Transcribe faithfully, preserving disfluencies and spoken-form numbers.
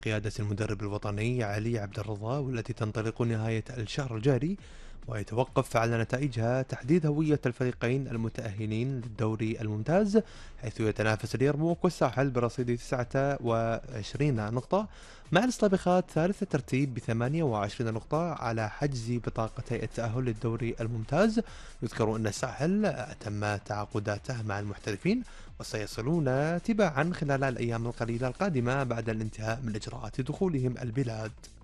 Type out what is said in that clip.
قيادة المدرب الوطني علي عبد الرضا، والتي تنطلق نهاية الشهر الجاري، ويتوقف على نتائجها تحديد هوية الفريقين المتأهلين للدوري الممتاز، حيث يتنافس اليرموك والساحل برصيد تسعة وعشرين نقطة، مع السلابقات ثالث الترتيب بثمانية وعشرين نقطة على حجز بطاقتي التأهل للدوري الممتاز. يذكر أن الساحل أتم تعاقداته مع المحترفين، وسيصلون تباعا خلال الأيام القليلة القادمة بعد الانتهاء من إجراءات دخولهم البلاد.